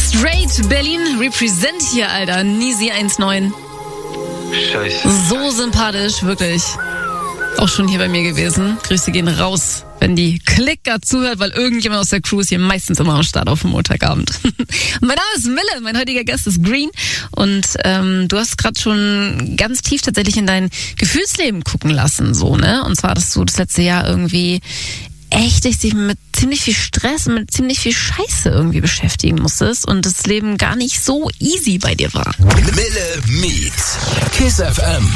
Straight Berlin represent hier, Alter. Nisi 1.9. Scheiße. So sympathisch, wirklich. Auch schon hier bei mir gewesen. Grüße gehen raus, wenn die Klicker zuhört, weil irgendjemand aus der Crew ist hier meistens immer am Start auf dem Montagabend. Mein Name ist Mille, mein heutiger Gast ist Green und du hast gerade schon ganz tief tatsächlich in dein Gefühlsleben gucken lassen, so, ne? Und zwar, dass du das letzte Jahr irgendwie echt dich mit ziemlich viel Stress, mit ziemlich viel Scheiße irgendwie beschäftigen musstest und das Leben gar nicht so easy bei dir war. Mille meets Kiss FM.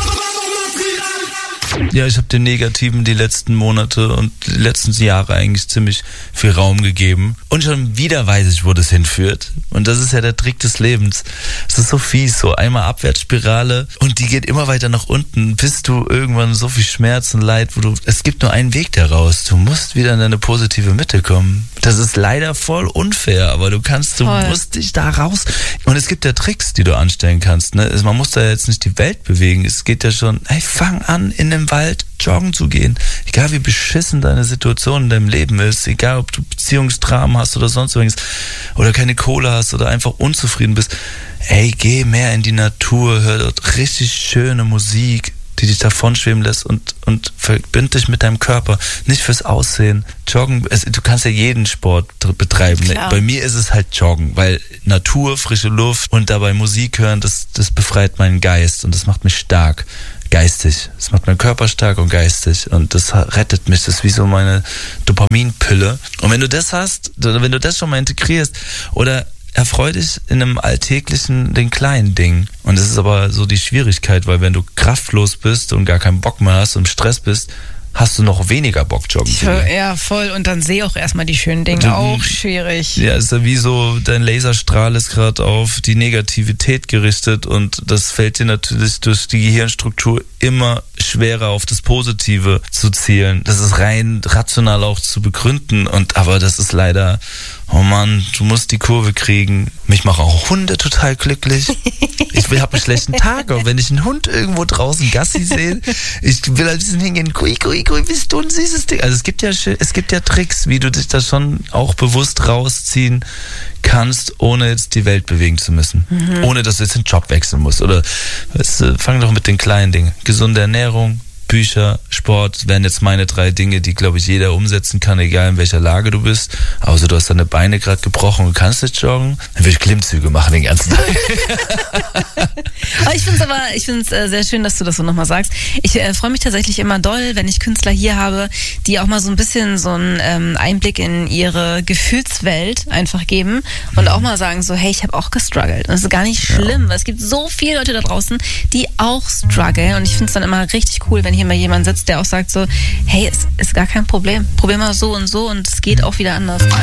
Ja, ich habe den Negativen die letzten Monate und die letzten Jahre eigentlich ziemlich viel Raum gegeben. Und schon wieder weiß ich, wo das hinführt. Und das ist ja der Trick des Lebens. Es ist so fies, so einmal Abwärtsspirale und die geht immer weiter nach unten, bis du irgendwann so viel Schmerz und Leid, es gibt nur einen Weg daraus. Du musst wieder in deine positive Mitte kommen. Das ist leider voll unfair, aber du musst dich da raus. Und es gibt ja Tricks, die du anstellen kannst, ne? Man muss da jetzt nicht die Welt bewegen. Es geht ja schon, hey, fang an, in dem Wald joggen zu gehen. Egal wie beschissen deine Situation in deinem Leben ist, egal ob du Beziehungsdramen hast oder sonst irgendwas oder keine Kohle hast oder einfach unzufrieden bist. Ey, geh mehr in die Natur, hör dort richtig schöne Musik, die dich davon schweben lässt und verbind dich mit deinem Körper, nicht fürs Aussehen. Joggen, du kannst ja jeden Sport betreiben. Klar. Bei mir ist es halt Joggen, weil Natur, frische Luft und dabei Musik hören, das befreit meinen Geist und das macht mich stark. Geistig. Das macht meinen Körper stark und geistig und das rettet mich. Das ist wie so meine Dopaminpille. Und wenn du das hast, wenn du das schon mal integrierst oder erfreu dich in einem alltäglichen, den kleinen Dingen. Und das ist aber so die Schwierigkeit, weil wenn du kraftlos bist und gar keinen Bock mehr hast und im Stress bist, hast du noch weniger Bock joggen zu gehen. Ja, voll. Und dann sehe auch erstmal die schönen Dinge. Auch schwierig. Ja, ist ja wie so, dein Laserstrahl ist gerade auf die Negativität gerichtet und das fällt dir natürlich durch die Gehirnstruktur immer schwerer auf das Positive zu zielen. Das ist rein rational auch zu begründen aber das ist leider, oh Mann, du musst die Kurve kriegen. Mich machen auch Hunde total glücklich. Ich habe einen schlechten Tag, aber wenn ich einen Hund irgendwo draußen Gassi sehe, ich will ein bisschen hingehen, kui, bist du ein süßes Ding. Also es gibt ja Tricks, wie du dich da schon auch bewusst rausziehen kannst, ohne jetzt die Welt bewegen zu müssen. Ohne, dass du jetzt den Job wechseln musst. Oder fang doch mit den kleinen Dingen. Gesunde Ernährung, Bücher, Sport wären jetzt meine 3 Dinge, die, glaube ich, jeder umsetzen kann, egal in welcher Lage du bist. Außer du hast deine Beine gerade gebrochen und kannst nicht joggen, dann würde ich Klimmzüge machen den ganzen Tag. Aber ich finde es sehr schön, dass du das so nochmal sagst. Ich freue mich tatsächlich immer doll, wenn ich Künstler hier habe, die auch mal so ein bisschen so einen Einblick in ihre Gefühlswelt einfach geben und auch mal sagen so, hey, ich habe auch gestruggelt. Und das ist gar nicht schlimm, weil es gibt so viele Leute da draußen, die auch strugglen. Und ich finde es dann immer richtig cool, wenn hier mal jemand sitzt, der auch sagt so, hey, es ist gar kein Problem. Probier mal so und es geht auch wieder anders.